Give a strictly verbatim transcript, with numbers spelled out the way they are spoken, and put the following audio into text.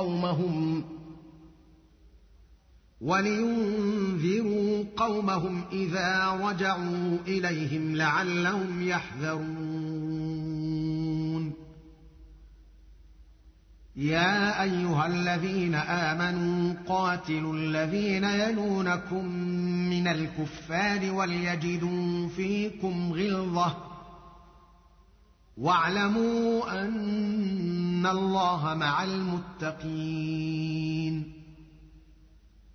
قومهم ولينذروا قومهم إذا رجعوا إليهم لعلهم يحذرون يا أيها الذين آمنوا قاتلوا الذين يلونكم من الكفار وليجدوا فيكم غلظة واعلموا أن الله مع المتقين